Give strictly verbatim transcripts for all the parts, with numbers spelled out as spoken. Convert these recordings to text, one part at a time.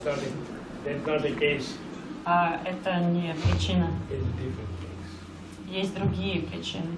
That's not the case. А это не причина. It's different things. Есть другие причины.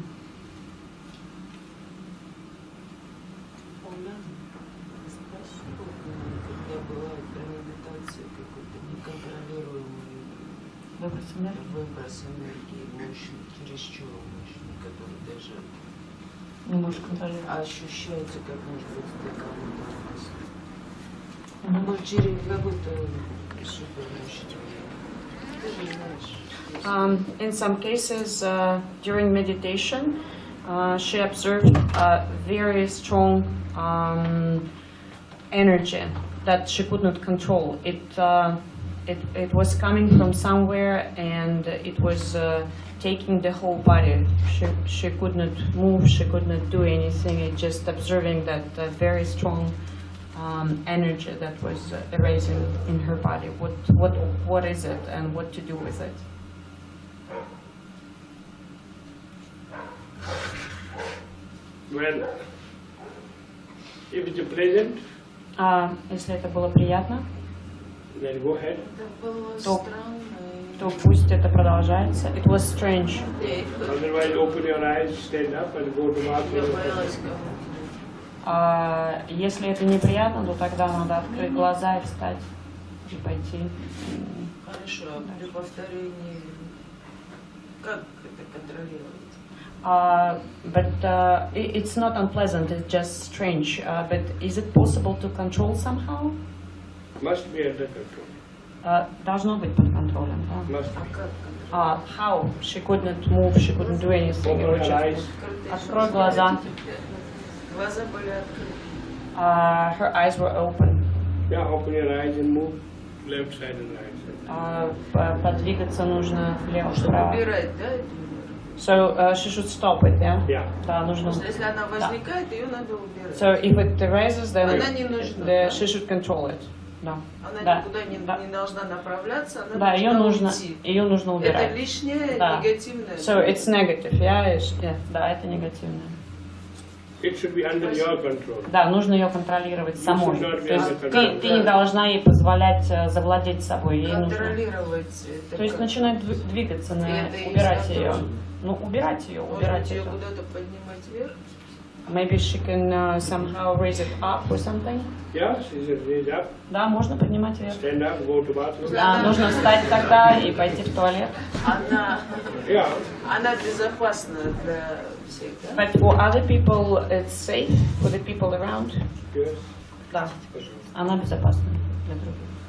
Когда бывает при медитации какой-то неконтролируемый Выброс энергии. выброс энергии мощный, чересчур мощный, который даже Не можешь контролировать. ощущается, как может быть для кого-то опасно. Мгм. Ну, через какой-то супер мощный. Ты же знаешь. Um, in some cases, uh, during meditation, uh, she observed a very strong um, energy that she could not control. It, uh, it, it was coming from somewhere, and it was uh, taking the whole body. She, she could not move, she could not do anything, it just observing that uh, very strong um, energy that was uh, arising in her body. What, what, what is it, and what to do with it? Well, if it's pleasant, А если это было приятно, then go ahead. Это было То- странно. то пусть это продолжается. It was strange. и Otherwise, open your eyes, stand up, and go to Я bathroom. боялась кого-то. А если это неприятно, то тогда надо открыть глаза и встать и пойти. М, Хорошо, а при повторении как это контролировать? Uh, but uh, it- it's not unpleasant, it's just strange. Uh, but is it possible to control somehow? Must be under control. Uh, должно быть под контролем. Да? Must А be. как Uh, контролировать? how? She could not move, she couldn't do anything. It Open was her just- eyes. Открытые Открой же глаза. Глаза были открыты. Uh, her eyes were open. Yeah, open your eyes and move left side and right side. Uh, по- подвигаться нужно влево, Чтобы вправо. убирать, да, эту энергию? So uh, she should stop it, yeah? Yeah. Да, нужно. Потому что если она возникает, ее надо убирать. So if it arises, then Она не нужна, the, да? she should control it. Да. Она Да. никуда не, Да. не должна направляться, она Да, должна ее нужно, уйти. ее нужно Это убирать. лишнее, Да. негативное. So it's negative, yeah? It's- yeah, да, это негативное. It should be under your control. Да, нужно ее контролировать самой. should not be То есть under ты, control. ты не должна ей позволять э, завладеть собой. Ей нужно. Контролировать это. То есть как? начинать дви- двигаться, на, И это и убирать за ее. то, что- Ну, убирать ее, Может убирать ее это. куда-то поднимать вверх? Maybe she can uh, somehow raise it up or something. Yeah, she should raise up, Да, можно поднимать вверх. stand up, go to bathroom. Да, нужно встать тогда и пойти в туалет. Она, Yeah. она безопасна для всех, да? But for other people it's safe, for the people around. Yes. Да, она безопасна для других.